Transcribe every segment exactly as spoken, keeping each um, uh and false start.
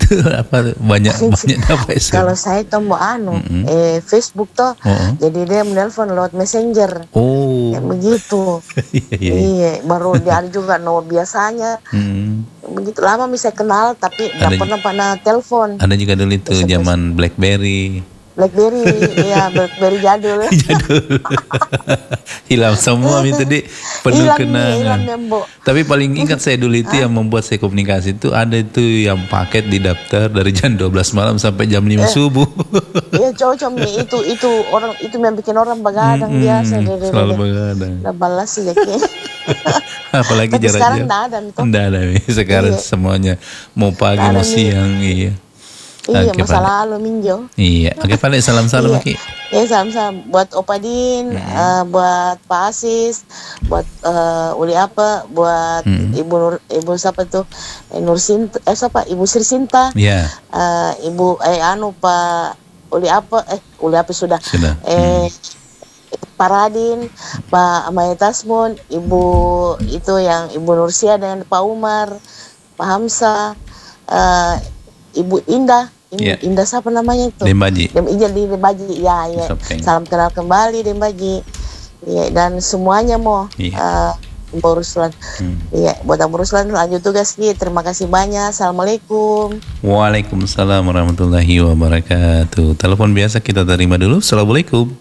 apa banyak banyak apa S M S? Kalau saya tuh mau anu, Mm-mm. eh Facebook tuh, Oh. jadi dia menelpon lewat Messenger. Oh. Kayak begitu. Iya, iya. Iya, baru dia ada juga no biasanya. Hmm. Begitu lama bisa kenal tapi Ada- nggak pernah pernah telepon. Ada juga dulu itu Bisa- zaman BlackBerry. BlackBerry, iya BlackBerry jadul. Jadul. Hilang semua itu deh, penuh Hilang nih, kenangan. hilang nih, Mbok. Tapi paling ingat saya dulu itu yang membuat saya komunikasi itu ada itu yang paket di daftar dari jam dua belas malam sampai jam lima subuh. Iya cocok nih itu itu orang itu yang bikin orang begadang Mm-mm, biasa deh deh. selalu deh. begadang. Udah balas sih ya Ki. Apalagi Tapi jarak sekarang jauh. nggak ada nih, toh. Nggak ada nih. Sekarang Iya. semuanya mau pagi Nggak ada mau nih. siang, iya. Iya Oke, masa Pak. lalu minjo. Iya, oke Pak, salam-salam Iya. Ki. Ya salam-salam buat Opadin, eh, buat Pak Asis, buat eh, Uli apa, buat Mm. Ibu Nur, Ibu siapa tuh, eh, Nur Sinta, eh siapa, Ibu Sri Sinta, Iya, eh, Ibu eh anu Pak Uli apa, eh Uli apa sudah, sudah. eh Pak Radin, Pak Amaya Tasmun, Ibu itu yang Ibu Nursia dengan Pak Umar, Pak Hamsa, eh, Ibu Indah, Ibu Iya. Indah siapa namanya itu? Dembaji. Dem Ijal di Dembaji, ya, ya. Sopeng. Salam kenal kembali Dembaji. Ya, dan semuanya mau Iya. uh, Mbak Ruslan. Hmm. Iya, buat Mbak Ruslan lanjut tugas Ki. Terima kasih banyak. Assalamualaikum. Waalaikumsalam warahmatullahi wabarakatuh. Telepon biasa kita terima dulu. Assalamualaikum.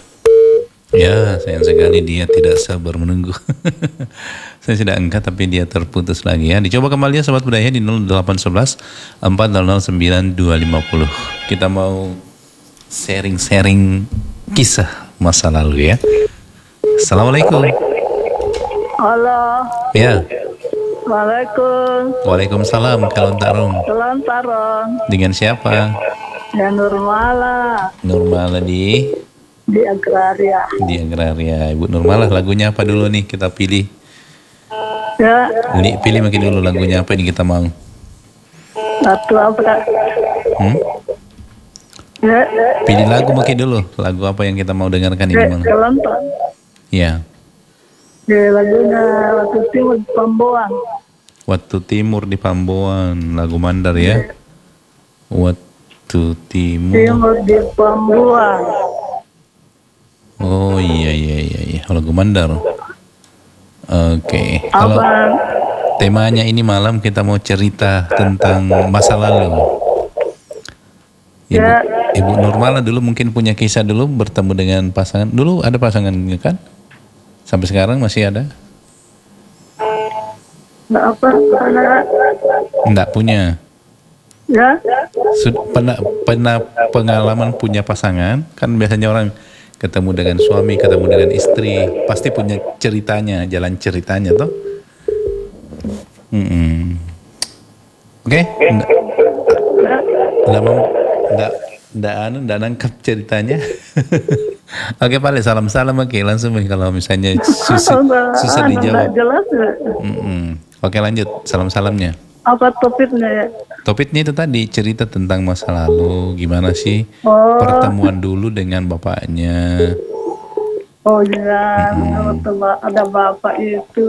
Ya, sayang sekali dia tidak sabar menunggu. Saya sudah angkat tapi dia terputus lagi ya. Dicoba kembali ya Sobat Budaya di nol delapan satu satu empat nol nol sembilan dua lima nol. Kita mau sharing-sharing kisah masa lalu ya. Assalamualaikum. Halo, Ya, Waalaikum, waalaikumsalam Kalon Tarung. Salam Tarong, Dengan siapa? ya Nurmala Nurmala di di Agraria. di Agraria. Ibu Nurmala, lagunya apa dulu nih kita pilih? Ya, Li, pilih makin dulu lagunya apa ini kita mau. satu apa? Hmm? Ya, Pilih lagu makin dulu. Lagu apa yang kita mau dengarkan ini, ya, Mang? Salam Tarong. Ya, Di lagunya Waktu Timur Pambuang. Waktu Timur di Pambuan, lagu Mandar ya. Waktu Timur. Timur di Pambuang. Oh iya iya iya, iya. Lagu Mandar. Oke. Kalau Abang, temanya ini malam kita mau cerita tentang masa lalu. Ibu, Ya. Ibu Nurmala dulu mungkin punya kisah dulu bertemu dengan pasangan. Dulu ada pasangannya kan? Sampai sekarang masih ada? nggak apa? Karena, Enggak punya. ya, Sud- pernah pernah pengalaman punya pasangan? Kan biasanya orang ketemu dengan suami, ketemu dengan istri, pasti punya ceritanya, jalan ceritanya toh. Mm-mm. Oke, enggak, enggak mau, enggak, enggak anu, enggak nangkap ceritanya. Oke, Pak, salam-salam oke, langsung nih kalau misalnya susah, Nggak- susah anu, dijawab. nggak jelas ya. Mm-mm. Oke, lanjut, salam-salamnya. Apa topiknya ya? Topiknya itu tadi cerita tentang masa lalu, gimana sih Oh. pertemuan dulu dengan bapaknya. Oh iya, waktu ba- ada bapak itu,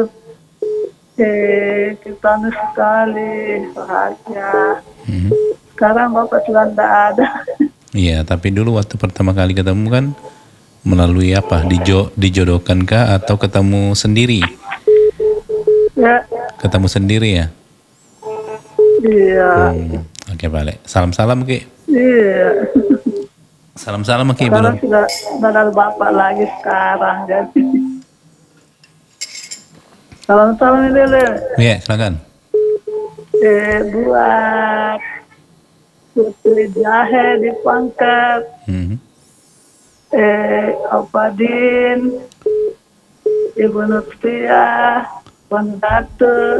eh kita anu sekali bahagia. Hmm. Sekarang bapak sudah tidak ada. Iya, tapi dulu waktu pertama kali ketemu kan melalui apa? Dijo dijodohkan kah atau ketemu sendiri? Ya, Ketemu sendiri ya. iya, Hmm. Oke, Pak. Salam-salam Ki. iya. Salam-salam Ki. Sekarang Belum. sudah tidak ada bapak lagi sekarang jadi. Salam-salam ini Le. Iya, silakan. Eh buat Putri Jahe di Pangkat, Hmm. eh Opadin, Ibu Nursia, Bang Datu,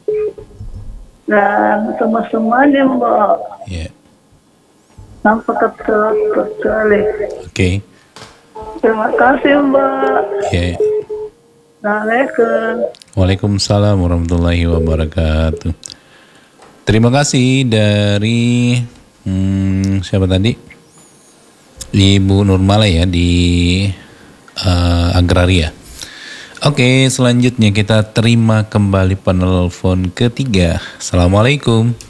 dan semua-semuanya Mbak. Iya. Sampai kecuali. Oke. Terima kasih Mbak. Iya. Assalamualaikum. Waalaikumsalam warahmatullahi wabarakatuh. Terima kasih dari hmm, siapa tadi? Ibu Nurmala ya di uh, Agraria. Oke, selanjutnya kita terima kembali penelpon ketiga. Assalamualaikum.